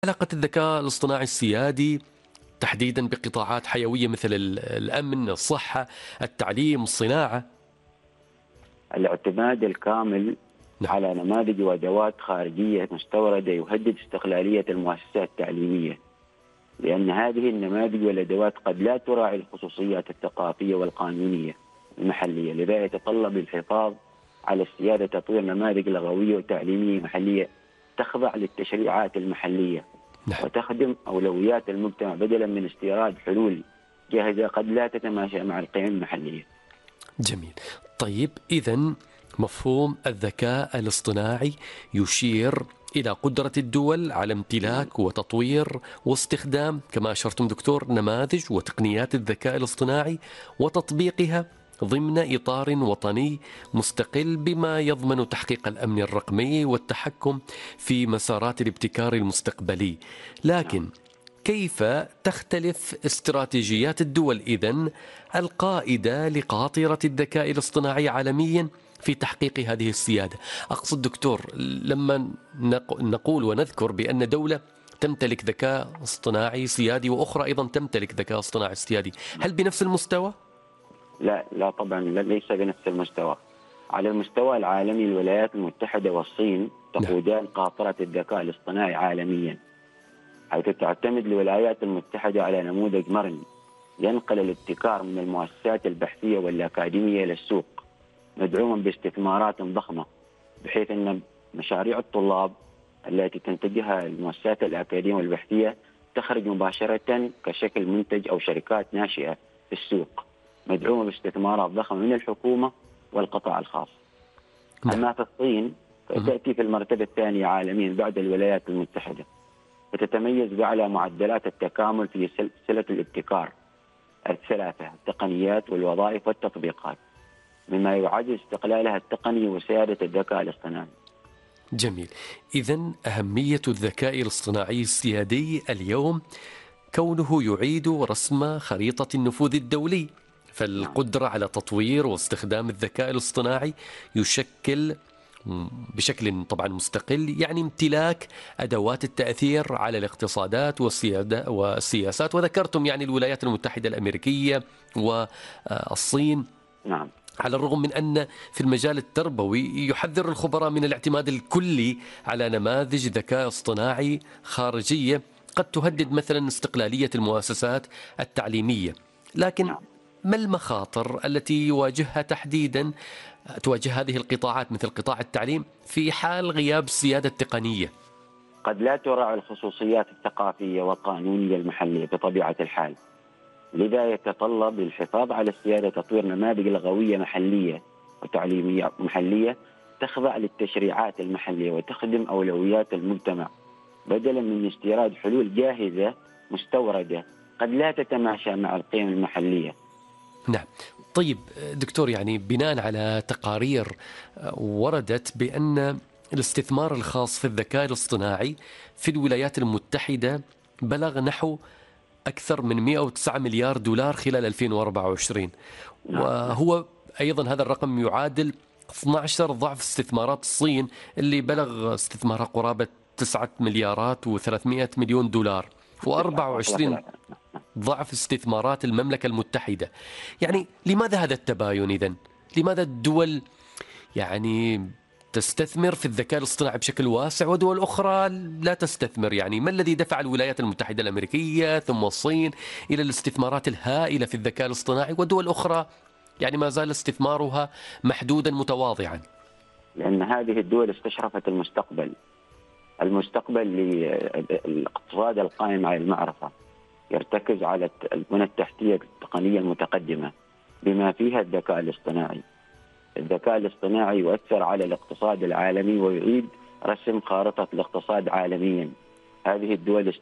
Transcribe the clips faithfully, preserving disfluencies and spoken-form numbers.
علاقة الذكاء الاصطناعي السيادي تحديدا بقطاعات حيوية مثل ال- الأمن، الصحة، التعليم، الصناعة؟ الاعتماد الكامل نعم. على نماذج وأدوات خارجية مستوردة يهدد استقلالية المؤسسات التعليمية، لأن هذه النماذج والأدوات قد لا تراعي الخصوصيات الثقافية والقانونية المحلية، لذا يتطلب الحفاظ على السيادة تطوير نماذج لغوية وتعليمية محلية تخضع للتشريعات المحلية نعم. وتخدم أولويات المجتمع بدلا من استيراد حلول جاهزة قد لا تتماشى مع القيم المحلية. جميل. طيب إذن مفهوم الذكاء الاصطناعي يشير إلى قدرة الدول على نعم. امتلاك وتطوير واستخدام، كما أشرتم دكتور، نماذج وتقنيات الذكاء الاصطناعي وتطبيقها ضمن إطار وطني مستقل بما يضمن تحقيق الأمن الرقمي والتحكم في مسارات الابتكار المستقبلي. نعم. لكن كيف تختلف استراتيجيات الدول إذن القائدة لقاطرة الذكاء الاصطناعي عالميا في تحقيق هذه السيادة؟ أقصد دكتور، لما نق- نقول ونذكر بأن دولة تمتلك ذكاء اصطناعي سيادي وأخرى أيضا تمتلك ذكاء اصطناعي سيادي، هل بنفس المستوى؟ لا لا طبعا، لا- ليس بنفس المستوى. على المستوى العالمي الولايات المتحدة والصين نعم. تقودان قاطرة الذكاء الاصطناعي عالميا، حيث تعتمد الولايات المتحدة على نموذج مرن ينقل الابتكار من المؤسسات البحثية والأكاديمية إلى السوق، مدعوما باستثمارات ضخمة، بحيث أن مشاريع الطلاب التي تنتجها المؤسسات الأكاديمية والبحثية تخرج مباشرة كشكل منتج أو شركات ناشئة في السوق، مدعومة باستثمارات ضخمة من الحكومة والقطاع الخاص. نعم. أما في الصين مهم. فتأتي في المرتبة الثانية عالميا بعد الولايات المتحدة، وتتميز بأعلى معدلات التكامل في سلسلة الابتكار الثلاثة: التقنيات والوظائف والتطبيقات، مما يعزز استقلالها التقني وسيادة الذكاء الاصطناعي. جميل. إذن أهمية الذكاء الاصطناعي السيادي اليوم كونه يعيد رسم خريطة النفوذ الدولي، نعم. فالقدرة على تطوير واستخدام الذكاء الاصطناعي يشكل بشكل طبعا مستقل يعني امتلاك أدوات التأثير على الاقتصادات والسيادة والسياسات، وذكرتم يعني الولايات المتحدة الأمريكية والصين، نعم. على الرغم من أن في المجال التربوي يحذر الخبراء من الاعتماد الكلي على نماذج ذكاء اصطناعي خارجية قد تهدد مثلا استقلالية المؤسسات التعليمية. لكن نعم. ما المخاطر التي يواجهها تحديدا تواجه هذه القطاعات مثل قطاع التعليم في حال غياب السيادة التقنية؟ قد لا تراعي الخصوصيات الثقافية والقانونية المحلية بطبيعة الحال، لذا يتطلب الحفاظ على السيادة تطوير نماذج لغوية محلية وتعليمية محلية تخضع للتشريعات المحلية وتخدم أولويات المجتمع، بدلا من استيراد حلول جاهزة مستوردة قد لا تتماشى مع القيم المحلية. نعم. طيب دكتور، يعني بناء على تقارير وردت بأن الاستثمار الخاص في الذكاء الاصطناعي في الولايات المتحدة بلغ نحو أكثر من مئة وتسعة مليار دولار خلال ألفين وأربعة وعشرين، نعم. وهو أيضا هذا الرقم يعادل اثني عشر ضعف استثمارات الصين اللي بلغ استثمارها قرابة تسعة مليارات وثلاثمئة مليون دولار، و24 ضعف استثمارات المملكة المتحدة. يعني لماذا هذا التباين إذن؟ لماذا الدول يعني تستثمر في الذكاء الاصطناعي بشكل واسع ودول أخرى لا تستثمر؟ يعني ما الذي دفع الولايات المتحدة الأمريكية ثم الصين إلى الاستثمارات الهائلة في الذكاء الاصطناعي ودول أخرى يعني ما زال استثمارها محدودا متواضعا؟ لأن هذه الدول استشرفت المستقبل، المستقبل للاقتصاد القائم على المعرفة، يرتكز على البنى التحتية التقنية المتقدمة بما فيها الذكاء الاصطناعي. الذكاء الاصطناعي يؤثر على الاقتصاد العالمي ويعيد رسم خارطة الاقتصاد عالميا. هذه الدول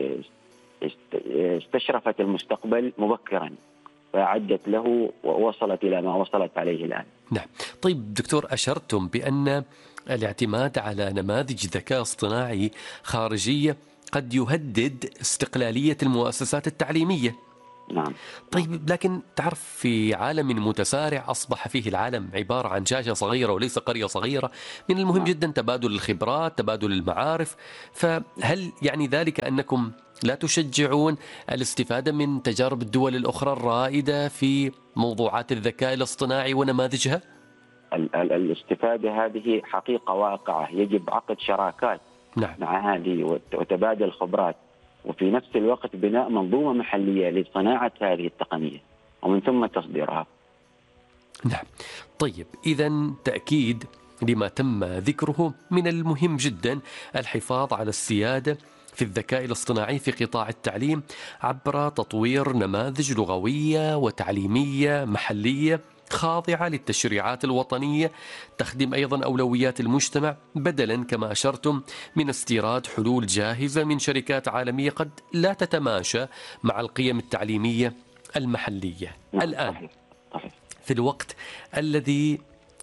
استشرفت المستقبل مبكرا فأعدت له ووصلت إلى ما وصلت عليه الآن. نعم. طيب دكتور، أشرتم بأن الاعتماد على نماذج ذكاء اصطناعي خارجية قد يهدد استقلالية المؤسسات التعليمية، نعم. طيب، لكن تعرف في عالم متسارع أصبح فيه العالم عبارة عن شاشة صغيرة وليس قرية صغيرة، من المهم نعم. جدا تبادل الخبرات، تبادل المعارف. فهل يعني ذلك أنكم لا تشجعون الاستفادة من تجارب الدول الأخرى الرائدة في موضوعات الذكاء الاصطناعي ونماذجها؟ ال- ال- الاستفادة هذه حقيقة واقعة، يجب عقد شراكات نعم. مع هذه وت- وتبادل خبرات، وفي نفس الوقت بناء منظومة محلية لصناعة هذه التقنية ومن ثم تصديرها. نعم. طيب، إذا تأكيد لما تم ذكره، من المهم جدا الحفاظ على السيادة في الذكاء الاصطناعي في قطاع التعليم عبر تطوير نماذج لغوية وتعليمية محلية خاضعة للتشريعات الوطنية، تخدم أيضا أولويات المجتمع، بدلا كما أشرتم من استيراد حلول جاهزة من شركات عالمية قد لا تتماشى مع القيم التعليمية المحلية. نعم. الآن صحيح. صحيح. في الوقت الذي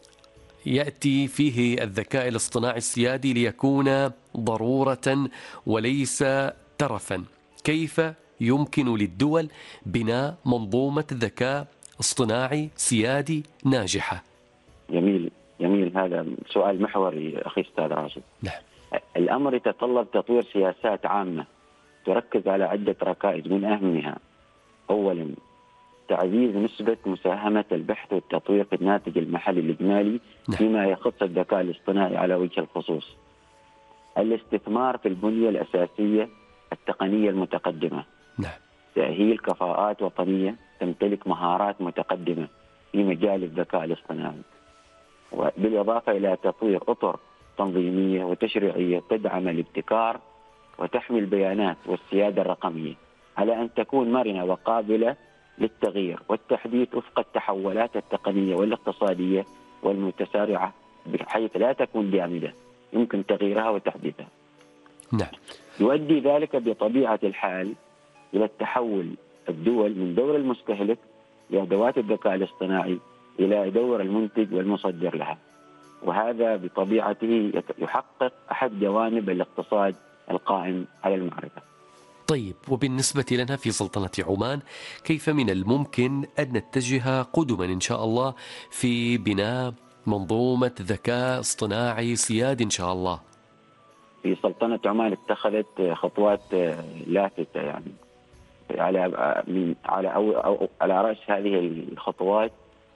يأتي فيه الذكاء الاصطناعي السيادي ليكون ضرورة وليس ترفا، كيف يمكن للدول بناء منظومة ذكاء اصطناعي سيادي ناجحة؟ جميل جميل، هذا سؤال محوري أخي أستاذ راشد. نعم. الأمر يتطلب تطوير سياسات عامة تركز على عدة ركائز، من أهمها أولا تعزيز نسبة مساهمة البحث والتطوير في الناتج المحلي الإجمالي نعم. فيما يخص الذكاء الاصطناعي على وجه الخصوص. الاستثمار في البنية الأساسية التقنية المتقدمة، نعم. تأهيل كفاءات وطنية تمتلك مهارات متقدمة في مجال الذكاء الاصطناعي، وبالإضافة إلى تطوير أطر تنظيمية وتشريعية تدعم الابتكار وتحمي البيانات والسيادة الرقمية على أن تكون مرنة وقابلة للتغيير والتحديث وفق التحولات التقنية والاقتصادية والمتسارعة، بحيث لا تكون جامدة يمكن تغييرها وتحديثها. نعم. يؤدي ذلك بطبيعة الحال إلى التحول الدول من دور المستهلك لأدوات الذكاء الاصطناعي إلى دور المنتج والمصدر لها، وهذا بطبيعته يحقق أحد جوانب الاقتصاد القائم على المعرفة. طيب، وبالنسبة لنا في سلطنة عمان، كيف من الممكن أن نتجه قدما إن شاء الله في بناء منظومة ذكاء اصطناعي سيادي إن شاء الله؟ في سلطنة عمان اتخذت خطوات لافتة، يعني على من على أو أو على رأس هذه الخطوات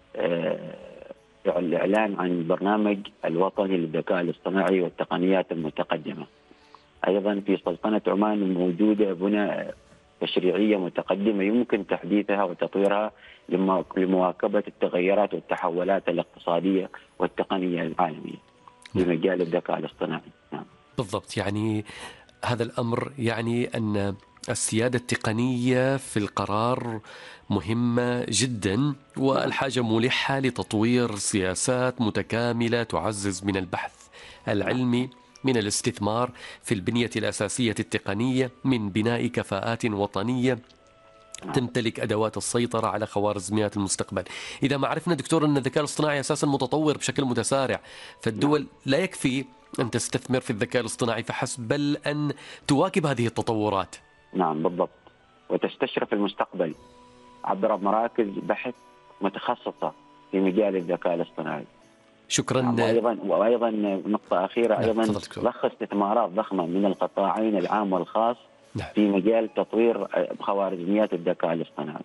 الإعلان عن البرنامج الوطني للذكاء الاصطناعي والتقنيات المتقدمة. أيضا في سلطنة عمان موجودة بنى تشريعية متقدمة يمكن تحديثها وتطويرها لمواكبة التغيرات والتحولات الاقتصادية والتقنية العالمية في مجال الذكاء الاصطناعي. نعم. بالضبط، يعني هذا الأمر يعني أن السيادة التقنية في القرار مهمة جدا، والحاجة ملحة لتطوير سياسات متكاملة تعزز من البحث العلمي، من الاستثمار في البنية الأساسية التقنية، من بناء كفاءات وطنية تمتلك أدوات السيطرة على خوارزميات المستقبل. إذا ما عرفنا دكتور أن الذكاء الاصطناعي أساسا متطور بشكل متسارع، فالدول لا يكفي أن تستثمر في الذكاء الاصطناعي فحسب، بل أن تواكب هذه التطورات. نعم بالضبط، وتستشرف المستقبل عبر مراكز بحث متخصصة في مجال الذكاء الاصطناعي. شكرا. نعم. وأيضا وأيضا نقطة أخيرة، نعم. أيضا تفضل. ضخ استثمارات ضخمة من القطاعين العام والخاص نعم. في مجال تطوير خوارزميات الذكاء الاصطناعي.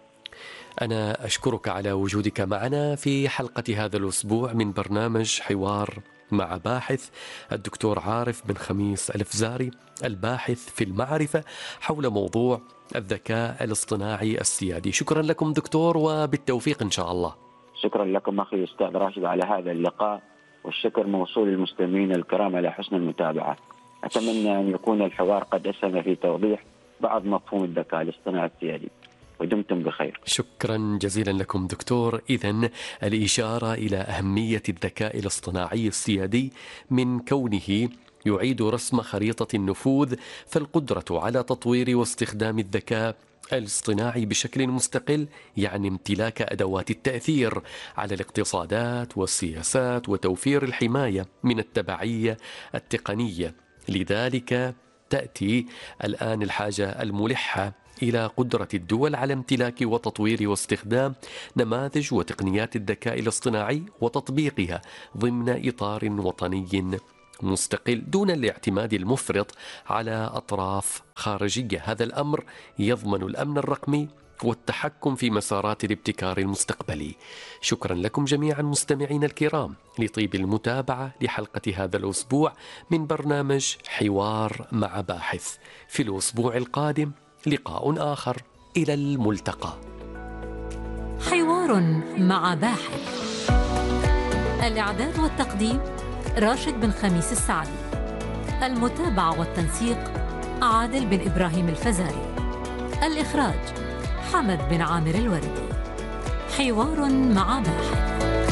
أنا أشكرك على وجودك معنا في حلقة هذا الأسبوع من برنامج حوار مع باحث، الدكتور عارف بن خميس الفزاري، الباحث في المعرفة حول موضوع الذكاء الاصطناعي السيادي. شكرا لكم دكتور، وبالتوفيق إن شاء الله. شكرا لكم أخي أستاذ راشد على هذا اللقاء، والشكر موصول للمستمعين الكرام على حسن المتابعة. أتمنى أن يكون الحوار قد أسهم في توضيح بعض مفهوم الذكاء الاصطناعي السيادي، ودمتم بخير. شكرا جزيلا لكم دكتور. إذن الإشارة إلى أهمية الذكاء الاصطناعي السيادي من كونه يعيد رسم خريطة النفوذ، فالقدرة على تطوير واستخدام الذكاء الاصطناعي بشكل مستقل يعني امتلاك أدوات التأثير على الاقتصادات والسياسات وتوفير الحماية من التبعية التقنية. لذلك تأتي الآن الحاجة الملحة إلى قدرة الدول على امتلاك وتطوير واستخدام نماذج وتقنيات الذكاء الاصطناعي وتطبيقها ضمن إطار وطني مستقل دون الاعتماد المفرط على أطراف خارجية. هذا الأمر يضمن الأمن الرقمي والتحكم في مسارات الابتكار المستقبلي. شكرا لكم جميعا مستمعين الكرام لطيب المتابعة لحلقة هذا الأسبوع من برنامج حوار مع باحث. في الأسبوع القادم لقاء آخر، إلى الملتقى. حوار مع باحث، الإعداد والتقديم راشد بن خميس السعدي، المتابعة والتنسيق عادل بن إبراهيم الفزاري، الإخراج حمد بن عامر الوردي. حوار مع باحث.